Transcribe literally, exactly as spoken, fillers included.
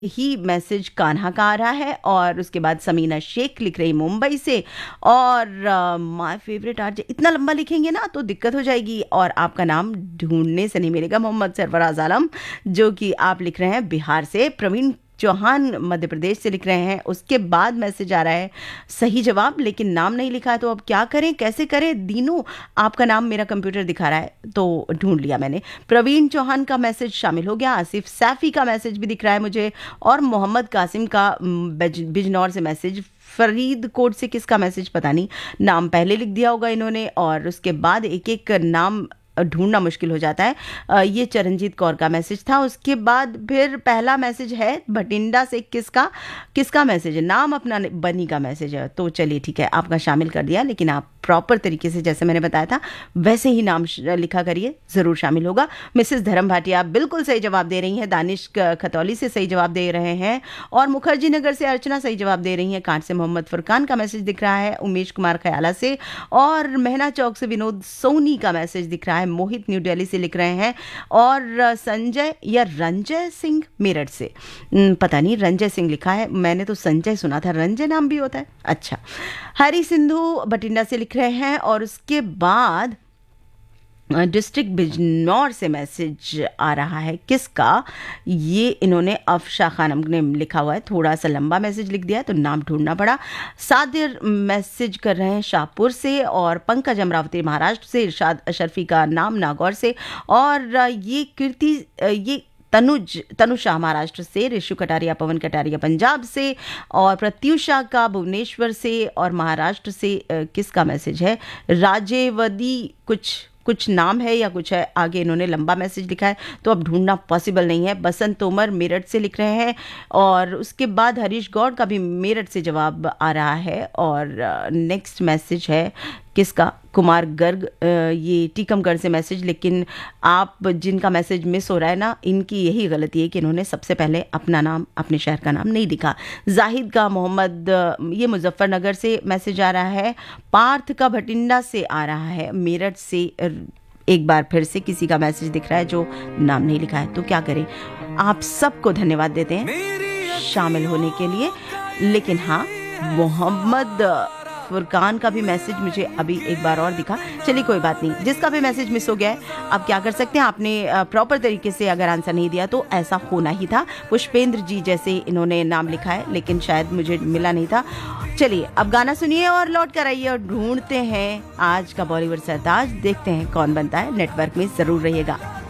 ही message Kanha का आ रहा है और उसके बाद समीना शेख लिख रही मुंबई से। और माय फेवरेट आरजे, इतना लंबा लिखेंगे ना तो दिक्कत हो जाएगी और आपका नाम ढूंढने से नहीं मिलेगा। मोहम्मद सरफराज आलम जो कि आप लिख रहे हैं बिहार से। प्रवीण चौहान मध्य प्रदेश से लिख रहे हैं। उसके बाद मैसेज आ रहा है सही जवाब, लेकिन नाम नहीं लिखा है, तो अब क्या करें, कैसे करें। दीनू, आपका नाम मेरा कंप्यूटर दिखा रहा है तो ढूंढ लिया मैंने। प्रवीण चौहान का मैसेज शामिल हो गया। आसिफ सैफी का मैसेज भी दिख रहा है मुझे, और मोहम्मद कासिम का बिज, बिजनौर से मैसेज। फरीदकोट से किसका मैसेज पता नहीं, नाम पहले लिख दिया होगा इन्होंने, और उसके बाद एक एक नाम ढूंढना मुश्किल हो जाता है। ये चरणजीत कौर का मैसेज था। उसके बाद फिर पहला मैसेज है भटिंडा से। किसका किसका मैसेज है? नाम अपना बनी का मैसेज है। तो चलिए ठीक है, आपका शामिल कर दिया, लेकिन आप प्रॉपर तरीके से जैसे मैंने बताया था वैसे ही नाम लिखा करिए, ज़रूर शामिल होगा। मिसेस धर्म भाटिया बिल्कुल सही जवाब दे रही हैं। दानिश खतौली से सही जवाब दे रहे हैं, और मुखर्जी नगर से अर्चना सही जवाब दे रही हैं। कांट से मोहम्मद फुरकान का मैसेज दिख रहा है। उमेश कुमार खयाला से, और मेहना चौक से विनोद सोनी का मैसेज दिख रहा है। मोहित न्यू दिल्ली से लिख रहे हैं, और संजय या रंजय सिंह मेरठ से, पता नहीं रंजय सिंह लिखा है, मैंने तो संजय सुना था, रंजय नाम भी होता है। अच्छा, हरी सिंधु बठिंडा से लिख रहे हैं, और उसके बाद डिस्ट्रिक्ट बिजनौर से मैसेज आ रहा है। किसका? ये इन्होंने अफशा खानम ने लिखा हुआ है, थोड़ा सा लंबा मैसेज लिख दिया है तो नाम ढूंढना पड़ा। सादिर मैसेज कर रहे हैं शाहपुर से, और पंकज अमरावती महाराष्ट्र से। इरशाद अशरफी का नाम नागौर से, और ये कीर्ति ये तनुज तनुषा महाराष्ट्र से। ऋषु कटारिया पवन कटारिया पंजाब से, और प्रत्युषा का भुवनेश्वर से, और महाराष्ट्र से किसका मैसेज है? राजेवदी कुछ कुछ नाम है या कुछ है, आगे इन्होंने लंबा मैसेज लिखा है तो अब ढूंढना पॉसिबल नहीं है। बसंत तोमर मेरठ से लिख रहे हैं, और उसके बाद हरीश गौड़ का भी मेरठ से जवाब आ रहा है। और नेक्स्ट मैसेज है किसका? कुमार गर्ग, ये टीकमगढ़ से मैसेज। लेकिन आप जिनका मैसेज मिस हो रहा है ना, इनकी यही गलती है कि इन्होंने सबसे पहले अपना नाम, अपने शहर का नाम नहीं लिखा। जाहिद का मोहम्मद, ये मुजफ्फरनगर से मैसेज आ रहा है। पार्थ का भटिंडा से आ रहा है। मेरठ से एक बार फिर से किसी का मैसेज दिख रहा है जो नाम नहीं लिखा है, तो क्या करें। आप सबको धन्यवाद देते हैं शामिल होने के लिए, लेकिन हाँ, मोहम्मद फुरकान का भी मैसेज मुझे अभी एक बार और दिखा। चलिए कोई बात नहीं, जिसका भी मैसेज मिस हो गया है, आप क्या कर सकते हैं, आपने प्रॉपर तरीके से अगर आंसर नहीं दिया तो ऐसा होना ही था। पुष्पेंद्र जी जैसे इन्होंने नाम लिखा है, लेकिन शायद मुझे मिला नहीं था। चलिए अब गाना सुनिए और लौट कर आइए, और ढूंढते हैं आज का बॉलीवुड सरताज। देखते हैं कौन बनता है। नेटवर्क में जरूर रहिएगा।